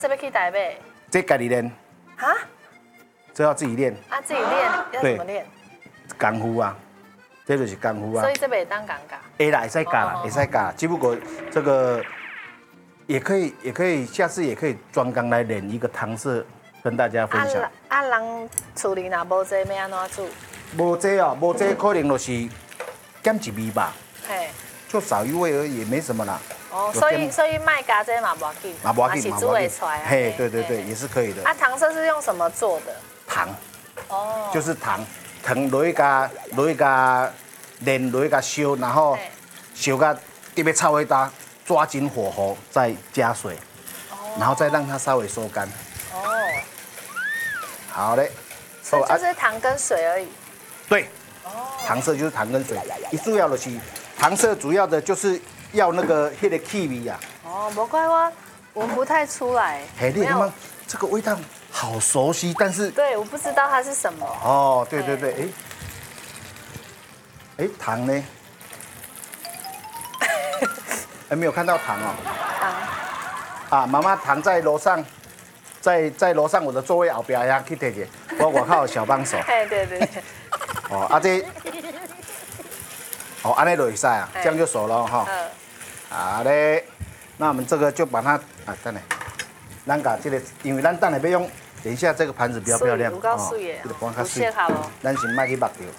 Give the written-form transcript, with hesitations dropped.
这边去台北这家己练， 啊？ 这要自己练。 啊，自己练要怎么练？ 功夫啊，这就是功夫啊所。以这边也当尴尬。 会啦，会使教啦， 哦会使教。只不过这个也可以，下次也可以专工来练一个汤色，跟大家分享。 人厝里若无这要安怎煮？ 无这哦，无这可能就是减一味吧， 嘿， 就少一味而已，没什么啦。 哦， 有所以卖加这嘛无要紧， 嘛不要紧， 嘛是煮会出来啊。 嘿，对对对，也是可以的。 啊，糖色是用什么做的？ 糖哦， 就是糖落去加炼落去加烧，然后嘿烧到特别炒尾大，抓紧火候，再加水，然后再让它稍微收干。 哦， 好嘞。 所以哦啊就是糖跟水而已。 对，糖色就是糖跟水，一主要的是糖色，主要的就是要那个那个气味啊。 哦，不怪我闻不太出来。 嘿，你没有他妈这个味道好熟悉，但是对，我不知道它是什么。 哦，对对对，糖呢？没有看到糖哦。 糖啊，妈妈糖在楼上，在楼上我的座位后边呀，去摕去。我靠有小帮手。 嘿，对对对。 哦，安尼就会使啊，这样就熟了哈。好嘞，那我们这个就把它等下，咱把这个，因为咱等下要用，等一下这个盘子比较漂亮有够水的，有适合无？ 咱先莫去抹掉。